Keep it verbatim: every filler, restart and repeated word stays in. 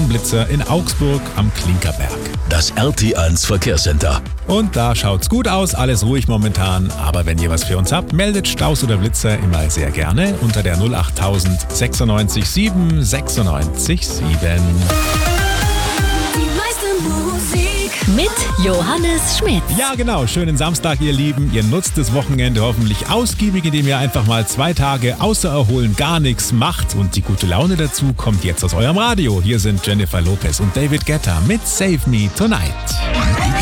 Sternblitzer in Augsburg am Klinkerberg. Das R T eins Verkehrscenter. Und da schaut's gut aus, alles ruhig momentan. Aber wenn ihr was für uns habt, meldet Staus oder Blitzer immer sehr gerne unter der null acht null null sechsundneunzig sieben sechsundneunzig sieben. Mit Johannes Schmidt. Ja, genau. Schönen Samstag, ihr Lieben. Ihr nutzt das Wochenende hoffentlich ausgiebig, indem ihr einfach mal zwei Tage außer Erholen gar nichts macht. Und die gute Laune dazu kommt jetzt aus eurem Radio. Hier sind Jennifer Lopez und David Guetta mit Save Me Tonight.